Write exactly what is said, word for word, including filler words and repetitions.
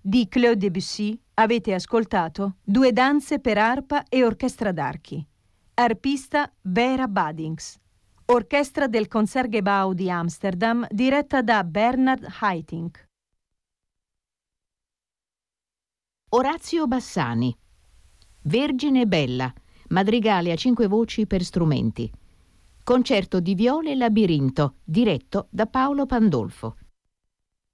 di Claude Debussy avete ascoltato Due danze per arpa e orchestra d'archi. Arpista Vera Badings. Orchestra del Concertgebouw di Amsterdam diretta da Bernard Haitink. Orazio Bassani. Vergine bella, madrigale a cinque voci per strumenti. Concerto di viole e labirinto, diretto da Paolo Pandolfo.